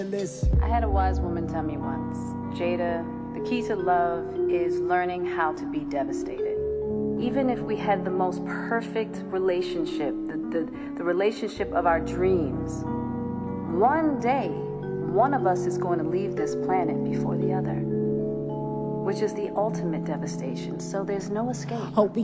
I had a wise woman tell me once, Jada, the key to love is learning how to be devastated. Even if we had the most perfect relationship, the relationship of our dreams, one day, one of us is going to leave this planet before the other, which is the ultimate devastation. So there's no escape.